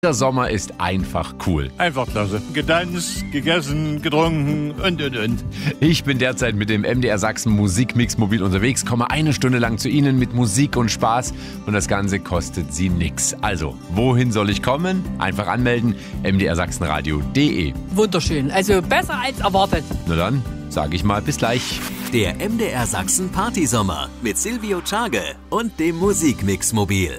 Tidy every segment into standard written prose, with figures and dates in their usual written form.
Der Sommer ist einfach cool. Einfach klasse. Getanzt, gegessen, getrunken und. Ich bin derzeit mit dem MDR Sachsen Musikmix-Mobil unterwegs, komme eine Stunde lang zu Ihnen mit Musik und Spaß und das Ganze kostet Sie nix. Also, wohin soll ich kommen? Einfach anmelden, mdrsachsenradio.de. Wunderschön, also besser als erwartet. Na dann, sage ich mal bis gleich. Der MDR Sachsen Partysommer mit Silvio Tschage und dem Musikmix-Mobil.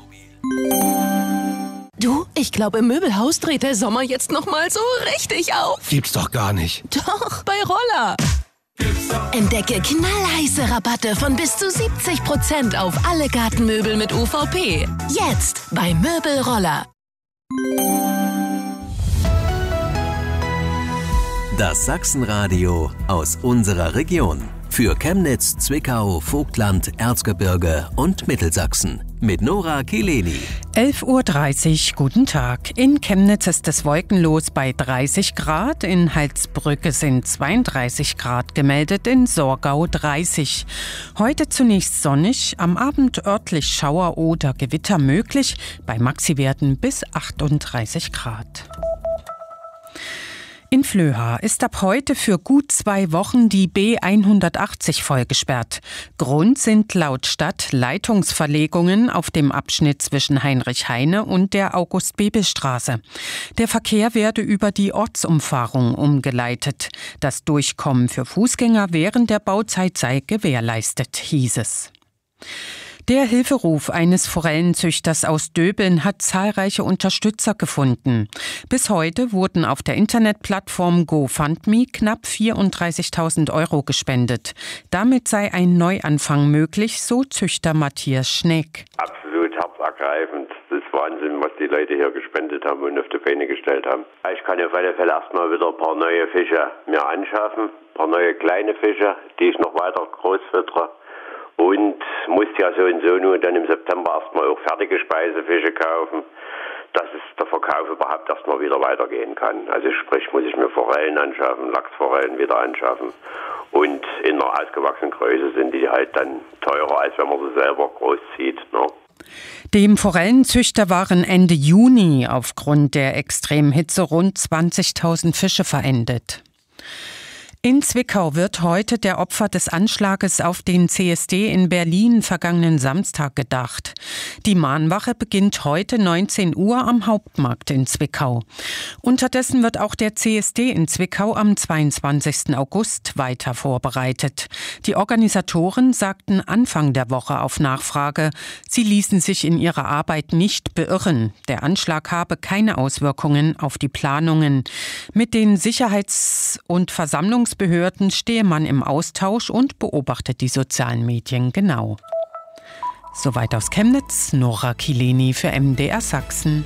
Du, ich glaube, im Möbelhaus dreht der Sommer jetzt noch mal so richtig auf. Gibt's doch gar nicht. Doch, bei Roller. Entdecke knallheiße Rabatte von bis zu 70% auf alle Gartenmöbel mit UVP. Jetzt bei Möbelroller. Das Sachsenradio aus unserer Region. Für Chemnitz, Zwickau, Vogtland, Erzgebirge und Mittelsachsen. Mit Nora Kileni. 11:30 Uhr, guten Tag. In Chemnitz ist es wolkenlos bei 30 Grad, in Halsbrücke sind 32 Grad gemeldet, in Sorgau 30. Heute zunächst sonnig, am Abend örtlich Schauer oder Gewitter möglich, bei Maxiwerten bis 38 Grad. In Flöha ist ab heute für gut 2 Wochen die B180 vollgesperrt. Grund sind laut Stadt Leitungsverlegungen auf dem Abschnitt zwischen Heinrich-Heine und der August-Bebel-Straße. Der Verkehr werde über die Ortsumfahrung umgeleitet. Das Durchkommen für Fußgänger während der Bauzeit sei gewährleistet, hieß es. Der Hilferuf eines Forellenzüchters aus Döbeln hat zahlreiche Unterstützer gefunden. Bis heute wurden auf der Internetplattform GoFundMe knapp 34.000 € gespendet. Damit sei ein Neuanfang möglich, so Züchter Matthias Schneck. Absolut herzergreifend. Das ist Wahnsinn, was die Leute hier gespendet haben und auf die Beine gestellt haben. Ich kann auf alle Fälle erstmal wieder ein paar neue Fische mir anschaffen. Ein paar neue kleine Fische, die ich noch weiter groß füttere. Und musste ja so und so nur dann im September erstmal auch fertige Speisefische kaufen, dass es der Verkauf überhaupt erstmal wieder weitergehen kann. Also sprich, muss ich mir Forellen anschaffen, Lachsforellen wieder anschaffen. Und in einer ausgewachsenen Größe sind die halt dann teurer, als wenn man sie selber großzieht, ne? Dem Forellenzüchter waren Ende Juni aufgrund der extremen Hitze rund 20.000 Fische verendet. In Zwickau wird heute der Opfer des Anschlages auf den CSD in Berlin vergangenen Samstag gedacht. Die Mahnwache beginnt heute 19 Uhr am Hauptmarkt in Zwickau. Unterdessen wird auch der CSD in Zwickau am 22. August weiter vorbereitet. Die Organisatoren sagten Anfang der Woche auf Nachfrage, sie ließen sich in ihrer Arbeit nicht beirren. Der Anschlag habe keine Auswirkungen auf die Planungen. Mit den Sicherheits- und Versammlungsbehörden stehe man im Austausch und beobachtet die sozialen Medien genau. Soweit aus Chemnitz, Nora Kileni für MDR Sachsen.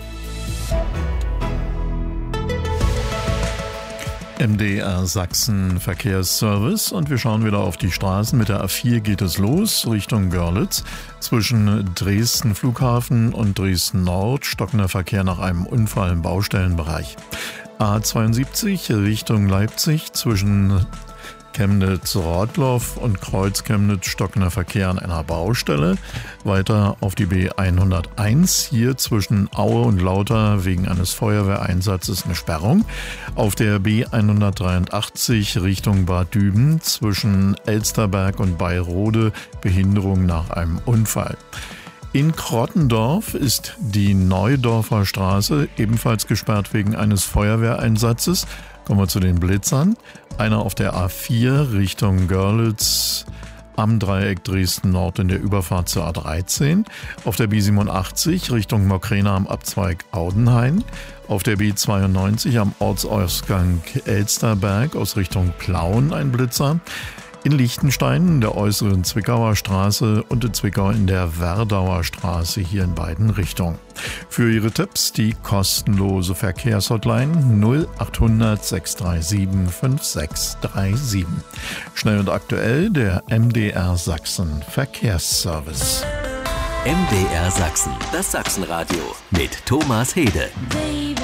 MDR Sachsen Verkehrsservice und wir schauen wieder auf die Straßen. Mit der A4 geht es los Richtung Görlitz. Zwischen Dresden Flughafen und Dresden Nord stockender Verkehr nach einem Unfall im Baustellenbereich. A72 Richtung Leipzig zwischen Chemnitz-Rottloff und Kreuz-Chemnitz stockender Verkehr an einer Baustelle. Weiter auf die B101, hier zwischen Aue und Lauter wegen eines Feuerwehreinsatzes eine Sperrung. Auf der B183 Richtung Bad Düben zwischen Elsterberg und Beirode Behinderung nach einem Unfall. In Krottendorf ist die Neudorfer Straße ebenfalls gesperrt wegen eines Feuerwehreinsatzes. Kommen wir zu den Blitzern. Einer auf der A4 Richtung Görlitz am Dreieck Dresden-Nord in der Überfahrt zur A13. Auf der B87 Richtung Mokrena am Abzweig Audenhain. Auf der B92 am Ortsausgang Elsterberg aus Richtung Plauen ein Blitzer. In Liechtenstein in der äußeren Zwickauer Straße und in Zwickau in der Werdauer Straße, hier in beiden Richtungen. Für Ihre Tipps die kostenlose Verkehrshotline 0800 637 5637. Schnell und aktuell der MDR Sachsen Verkehrsservice. MDR Sachsen, das Sachsenradio mit Thomas Hede.